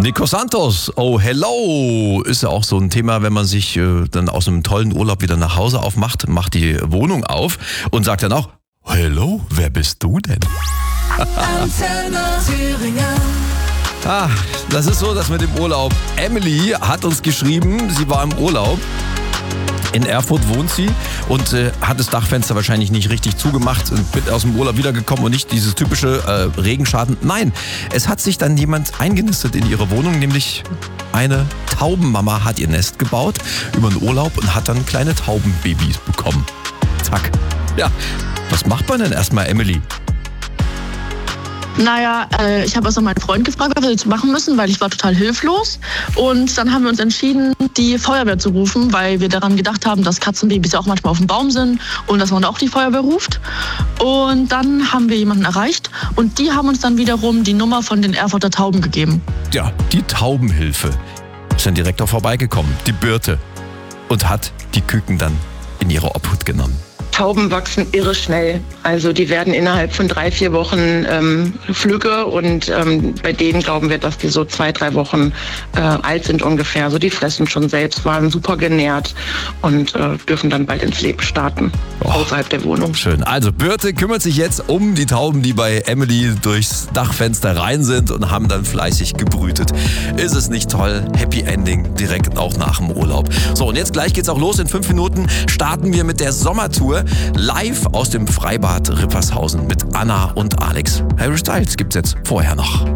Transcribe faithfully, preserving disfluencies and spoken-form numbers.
Nico Santos, oh hello, ist ja auch so ein Thema, wenn man sich äh, dann aus einem tollen Urlaub wieder nach Hause aufmacht, macht die Wohnung auf und sagt dann auch, hello, wer bist du denn? Ah, das ist so, das mit dem Urlaub. Emily hat uns geschrieben, sie war im Urlaub. In Erfurt wohnt sie und äh, hat das Dachfenster wahrscheinlich nicht richtig zugemacht und bin aus dem Urlaub wiedergekommen und nicht dieses typische äh, Regenschaden. Nein, es hat sich dann jemand eingenistet in ihre Wohnung, nämlich eine Taubenmama hat ihr Nest gebaut über den Urlaub und hat dann kleine Taubenbabys bekommen. Zack. Ja, was macht man denn erstmal, Emily? Naja, äh, ich habe also meinen Freund gefragt, was wir jetzt machen müssen, weil ich war total hilflos. Und dann haben wir uns entschieden, die Feuerwehr zu rufen, weil wir daran gedacht haben, dass Katzenbabys ja auch manchmal auf dem Baum sind und dass man da auch die Feuerwehr ruft. Und dann haben wir jemanden erreicht und die haben uns dann wiederum die Nummer von den Erfurter Tauben gegeben. Ja, die Taubenhilfe ist dann direkt auch vorbeigekommen, die Birte, und hat die Küken dann in ihre Obhut genommen. Tauben wachsen irre schnell. Also die werden innerhalb von drei, vier Wochen ähm, flügge und ähm, bei denen glauben wir, dass die so zwei, drei Wochen äh, alt sind ungefähr. Also die fressen schon selbst, waren super genährt und äh, dürfen dann bald ins Leben starten, oh, außerhalb der Wohnung. Schön. Also Birte kümmert sich jetzt um die Tauben, die bei Emily durchs Dachfenster rein sind und haben dann fleißig gebrütet. Ist es nicht toll? Happy Ending direkt auch nach dem Urlaub. So, und jetzt gleich geht's auch los. In fünf Minuten starten wir mit der Sommertour. Live aus dem Freibad Rippershausen mit Anna und Alex. Harry Styles gibt's jetzt vorher noch.